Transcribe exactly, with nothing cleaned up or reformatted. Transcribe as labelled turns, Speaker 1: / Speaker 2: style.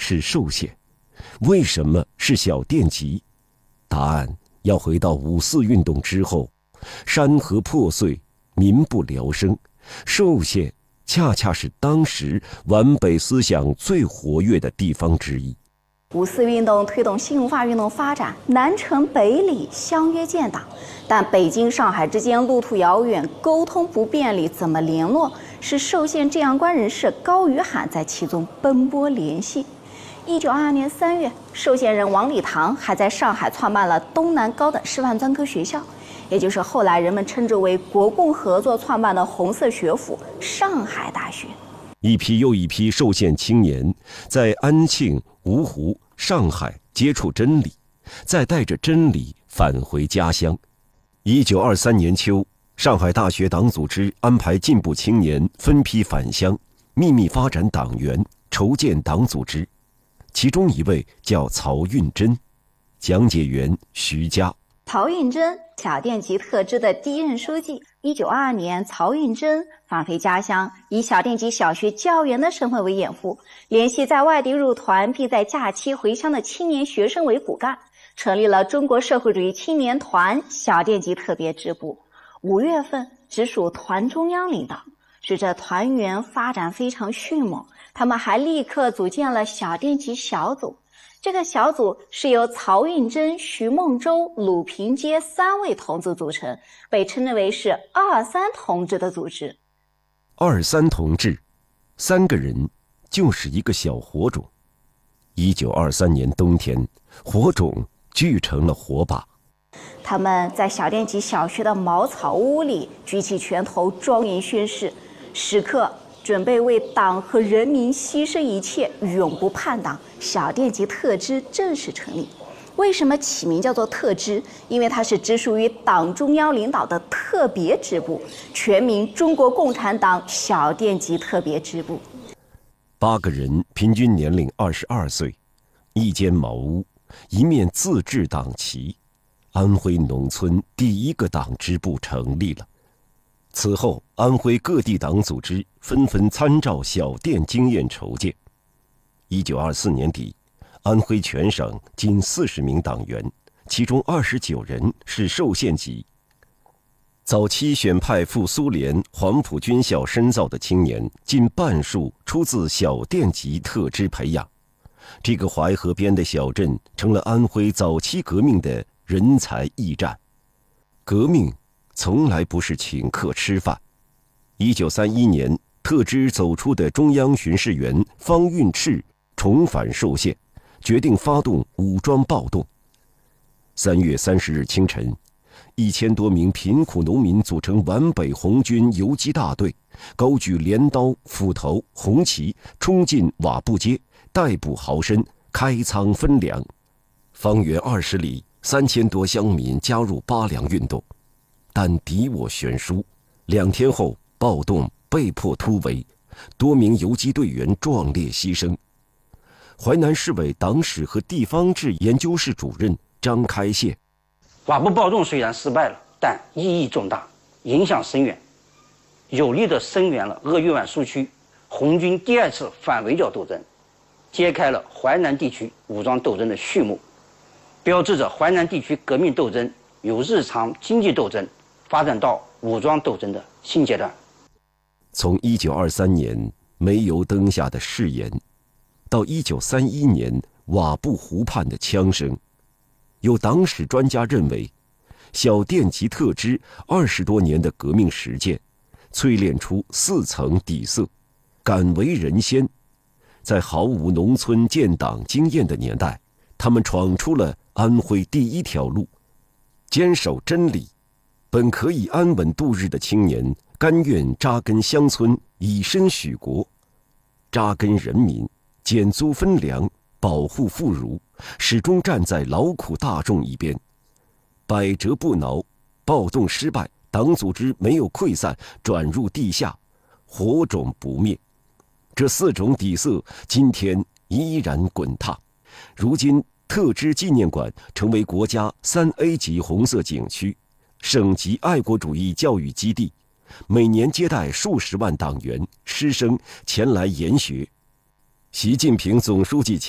Speaker 1: 是寿县？为什么是小店籍？答案要回到五四运动之后，山河破碎，民不聊生，寿县恰恰是当时皖北思想最活跃的地方之一。
Speaker 2: 五四运动推动新文化运动发展，南城北里相约建党，但北京、上海之间路途遥远，沟通不便利，怎么联络？是寿县治阳关人士高于罕在其中奔波联系。一九二二年三月，寿县人王礼堂还在上海创办了东南高等师范专科学校，也就是后来人们称之为国共合作创办的红色学府上海大学。
Speaker 1: 一批又一批寿县青年在安庆、芜湖、上海接触真理，再带着真理返回家乡。一九二三年秋，上海大学党组织安排进步青年分批返乡，秘密发展党员，筹建党组织。其中一位叫曹运珍，讲解员徐佳。
Speaker 2: 曹运珍，小店籍特支的第一任书记。一九二二年，曹运珍返回家乡，以小店籍小学教员的身份为掩护，联系在外地入团并在假期回乡的青年学生为骨干，成立了中国社会主义青年团小店籍特别支部。五月份直属团中央领导。随着团员发展非常迅猛，他们还立刻组建了小店籍小组。这个小组是由曹运珍、徐梦舟、鲁平街三位同志组成，被称之为是二三同志的组织。
Speaker 1: 二三同志，三个人就是一个小火种。一九二三年冬天，火种聚成了火把。
Speaker 2: 他们在小店籍小学的茅草屋里举起拳头，庄严宣誓，时刻准备为党和人民牺牲一切，永不叛党。小店籍特支正式成立。为什么起名叫做特支？因为它是直属于党中央领导的特别支部，全名中国共产党小店籍特别支部。
Speaker 1: 八个人，平均年龄二十二岁，一间茅屋，一面自制党旗。安徽农村第一个党支部成立了。此后，安徽各地党组织纷纷参照小店经验筹建。一九二四年底，安徽全省近四十名党员，其中二十九人是寿县籍。早期选派赴苏联黄埔军校深造的青年，近半数出自小店籍特支培养。这个淮河边的小镇成了安徽早期革命的人才驿站。革命从来不是请客吃饭。一九三一年，特支走出的中央巡视员方运赤重返寿县，决定发动武装暴动。三月三十日清晨，一千多名贫苦农民组成皖北红军游击大队，高举镰刀、斧头、红旗，冲进瓦布街，逮捕豪绅，开仓分粮。方圆二十里，三千多乡民加入扒粮运动，但敌我悬殊。两天后，暴动被迫突围，多名游击队员壮烈牺牲。淮南市委党史和地方志研究室主任张开宪：
Speaker 3: 瓦布暴动虽然失败了，但意义重大，影响深远，有力地声援了鄂豫皖苏区红军第二次反围剿斗争，揭开了淮南地区武装斗争的序幕，标志着淮南地区革命斗争由日常经济斗争发展到武装斗争的新阶段。
Speaker 1: 从一九二三年煤油灯下的誓言，到一九三一年瓦布湖畔的枪声，有党史专家认为，小店籍特支二十多年的革命实践，淬炼出四层底色，敢为人先。在毫无农村建党经验的年代，他们闯出了安徽第一条路，坚守真理。本可以安稳度日的青年，甘愿扎根乡村，以身许国，扎根人民，减租分粮，保护妇孺，始终站在劳苦大众一边。百折不挠，暴动失败，党组织没有溃散，转入地下，火种不灭。这四种底色今天依然滚烫。如今特支纪念馆成为国家三 A 级红色景区，省级爱国主义教育基地，每年接待数十万党员师生前来研学。习近平总书记